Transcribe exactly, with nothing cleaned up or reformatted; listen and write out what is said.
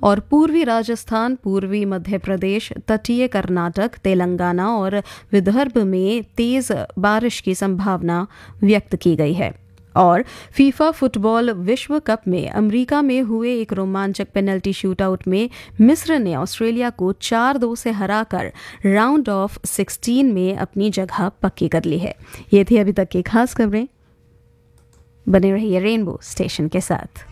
और पूर्वी राजस्थान, पूर्वी मध्य प्रदेश, तटीय कर्नाटक, तेलंगाना और विदर्भ में तेज बारिश की संभावना व्यक्त की गई है। और फीफा फुटबॉल विश्व कप में अमेरिका में हुए एक रोमांचक पेनल्टी शूटआउट में मिस्र ने ऑस्ट्रेलिया को चार दो से हराकर राउंड ऑफ सिक्सटीन में अपनी जगह पक्की कर ली है। ये थी अभी तक की खास खबरें। बने रहिए रेनबो स्टेशन के साथ।